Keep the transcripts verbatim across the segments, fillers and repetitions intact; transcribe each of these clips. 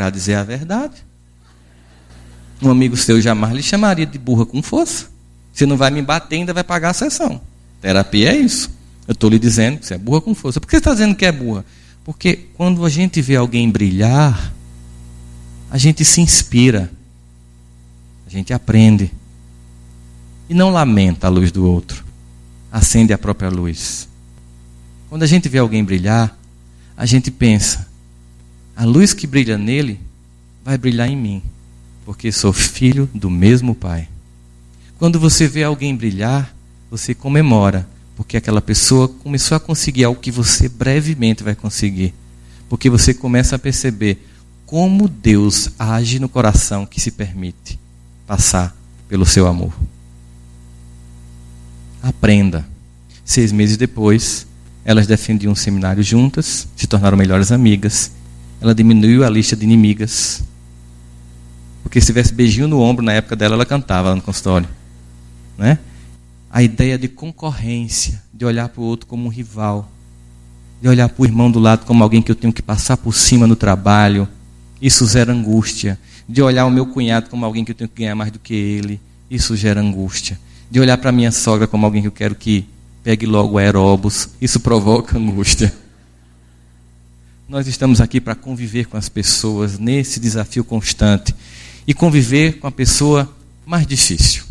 para dizer a verdade. Um amigo seu jamais lhe chamaria de burra com força. Você não vai me bater, ainda vai pagar a sessão. Terapia é isso. Eu estou lhe dizendo que você é burra com força. Por que você está dizendo que é burra? Porque quando a gente vê alguém brilhar, a gente se inspira. A gente aprende. E não lamenta a luz do outro. Acende a própria luz. Quando a gente vê alguém brilhar, a gente pensa, a luz que brilha nele vai brilhar em mim, porque sou filho do mesmo Pai. Quando você vê alguém brilhar, você comemora, porque aquela pessoa começou a conseguir algo que você brevemente vai conseguir. Porque você começa a perceber como Deus age no coração que se permite passar pelo seu amor. Aprenda. Seis meses depois, elas defendiam um seminário juntas, se tornaram melhores amigas. Ela diminuiu a lista de inimigas. Porque se tivesse beijinho no ombro, na época dela, ela cantava lá no consultório. Né? A ideia de concorrência, de olhar para o outro como um rival, de olhar para o irmão do lado como alguém que eu tenho que passar por cima no trabalho, isso gera angústia. De olhar o meu cunhado como alguém que eu tenho que ganhar mais do que ele, isso gera angústia. De olhar para a minha sogra como alguém que eu quero que pegue logo o aeróbus, isso provoca angústia. Nós estamos aqui para conviver com as pessoas nesse desafio constante e conviver com a pessoa mais difícil.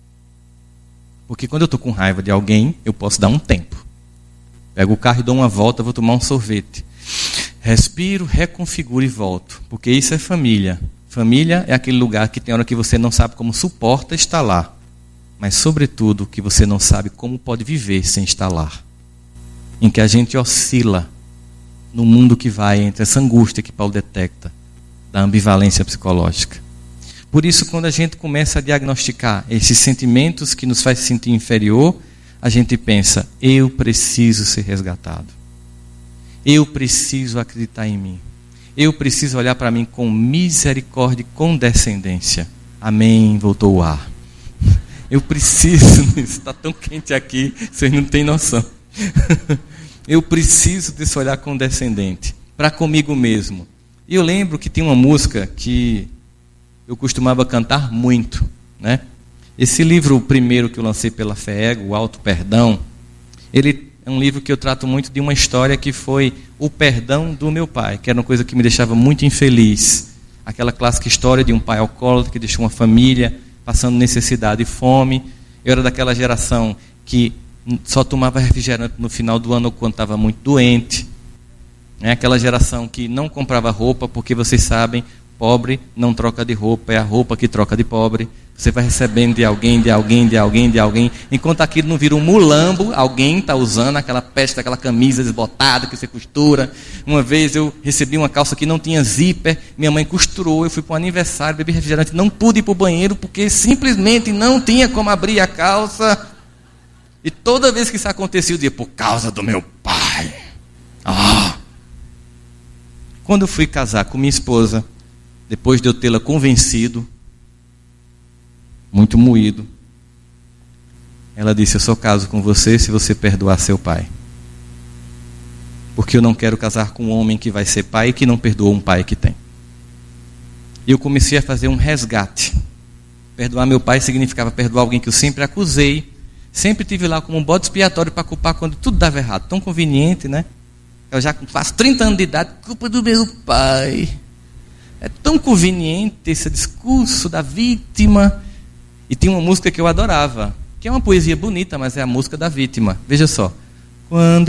Porque quando eu estou com raiva de alguém, eu posso dar um tempo. Pego o carro e dou uma volta, vou tomar um sorvete. Respiro, reconfiguro e volto. Porque isso é família. Família é aquele lugar que tem hora que você não sabe como suporta estar lá. Mas, sobretudo, que você não sabe como pode viver sem estar lá. Em que a gente oscila no mundo que vai entre essa angústia que Paulo detecta, da ambivalência psicológica. Por isso, quando a gente começa a diagnosticar esses sentimentos que nos faz sentir inferior, a gente pensa, eu preciso ser resgatado. Eu preciso acreditar em mim. Eu preciso olhar para mim com misericórdia e condescendência. Amém, voltou o ar. Eu preciso, está tão quente aqui, vocês não têm noção. Eu preciso desse olhar condescendente, para comigo mesmo. E eu lembro que tem uma música que eu costumava cantar muito, né? Esse livro, o primeiro que eu lancei pela FEEGO, o Auto Perdão, ele é um livro que eu trato muito de uma história que foi o perdão do meu pai, que era uma coisa que me deixava muito infeliz. Aquela clássica história de um pai alcoólatra que deixou uma família passando necessidade e fome. Eu era daquela geração que só tomava refrigerante no final do ano quando estava muito doente. É aquela geração que não comprava roupa, porque vocês sabem, pobre não troca de roupa, é a roupa que troca de pobre. Você vai recebendo de alguém, de alguém, de alguém, de alguém. Enquanto aquilo não vira um mulambo, alguém está usando aquela peste, aquela camisa desbotada que você costura. Uma vez eu recebi uma calça que não tinha zíper, minha mãe costurou, eu fui para um aniversário, bebi refrigerante, não pude ir para o banheiro porque simplesmente não tinha como abrir a calça. E toda vez que isso acontecia, eu dizia, por causa do meu pai. Ah. Quando eu fui casar com minha esposa, depois de eu tê-la convencido, muito moído, ela disse, eu só caso com você se você perdoar seu pai. Porque eu não quero casar com um homem que vai ser pai e que não perdoa um pai que tem. E eu comecei a fazer um resgate. Perdoar meu pai significava perdoar alguém que eu sempre acusei, sempre tive lá como um bode expiatório para culpar quando tudo dava errado. Tão conveniente, né? Eu já faço trinta anos de idade, culpa do meu pai. É tão conveniente esse discurso da vítima. E tinha uma música que eu adorava, que é uma poesia bonita, mas é a música da vítima. Veja só. Quando